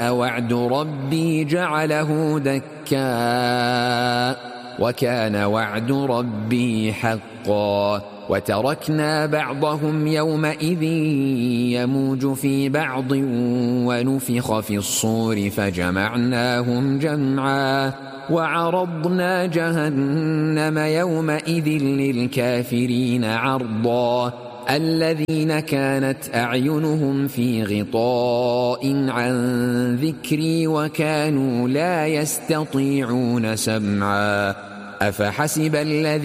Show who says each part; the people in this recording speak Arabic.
Speaker 1: وعد ربي جعله دكا وكان وعد ربي حقا وتركنا بعضهم يومئذ يموج في بعض ونفخ في الصور فجمعناهم جمعا وعرضنا جهنم يومئذ للكافرين عرضا الذين كانت أعينهم في غطاء عن ذكري وكانوا لا يستطيعون سمعا أفحسب الذين